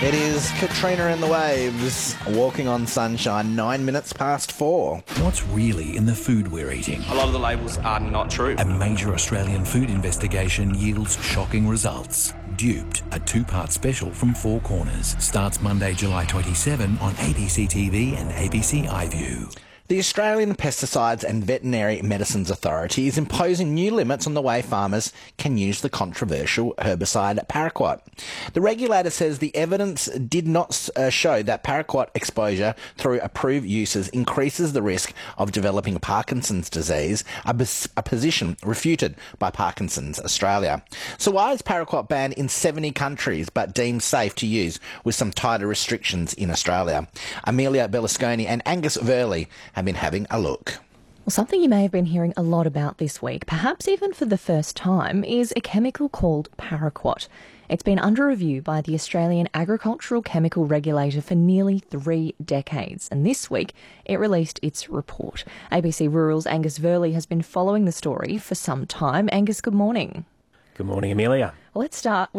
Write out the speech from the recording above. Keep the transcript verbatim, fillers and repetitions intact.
It is Katrina and the Waves, walking on sunshine, nine minutes past four. What's really in the food we're eating? A lot of the labels are not true. A major Australian food investigation yields shocking results. Duped, a two-part special from Four Corners, starts Monday, July twenty-seventh on A B C T V and A B C iView. The Australian Pesticides and Veterinary Medicines Authority is imposing new limits on the way farmers can use the controversial herbicide paraquat. The regulator says the evidence did not uh, show that paraquat exposure through approved uses increases the risk of developing Parkinson's disease, a, bes- a position refuted by Parkinson's Australia. So why is paraquat banned in seventy countries but deemed safe to use with some tighter restrictions in Australia? Amelia Bellusconi and Angus Verley have been having a look. Well, something you may have been hearing a lot about this week, perhaps even for the first time, is a chemical called paraquat. It's been under review by the Australian Agricultural Chemical Regulator for nearly three decades, and this week it released its report. A B C Rural's Angus Verley has been following the story for some time. Angus, good morning. Good morning, Amelia. Well, let's start